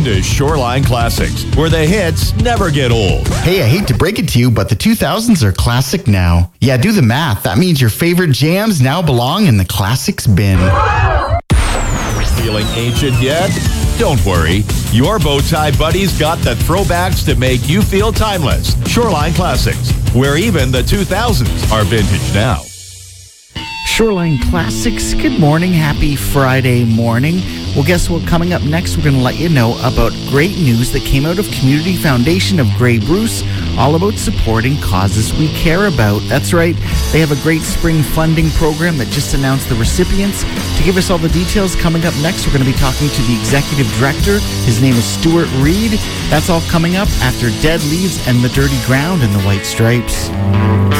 Welcome to Shoreline Classics, where the hits never get old. Hey, I hate to break it to you, but the 2000s are classic now. Yeah, do the math. That means your favorite jams now belong in the classics bin. Feeling ancient yet? Don't worry. Your Bowtie buddies got the throwbacks to make you feel timeless. Shoreline Classics, where even the 2000s are vintage now. Shoreline Classics, good morning, happy Friday morning. Well, guess what? Coming up next, we're going to let you know about great news that came out of Community Foundation of Grey Bruce, all about supporting causes we care about. That's right, they have a great spring funding program that just announced the recipients. To give us all the details, coming up next, we're going to be talking to the executive director. His name is Stuart Reed. That's all coming up after Dead Leaves and the Dirty Ground and the White Stripes.